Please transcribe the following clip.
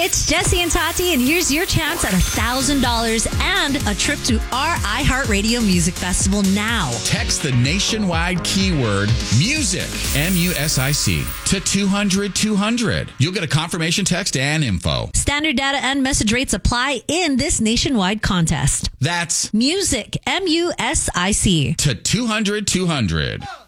it's Jesse and Tati, and here's your chance at $1,000 and a trip to our iHeartRadio Music Festival now. Text the nationwide keyword music, MUSIC, to 200-200. You'll get a confirmation text and info. Standard data and message rates apply in this nationwide contest. That's music, MUSIC. to 200-200.